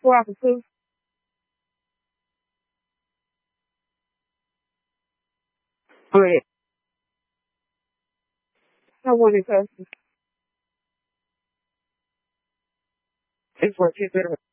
4 off of 2. Alright. I wanted to. It's worth it.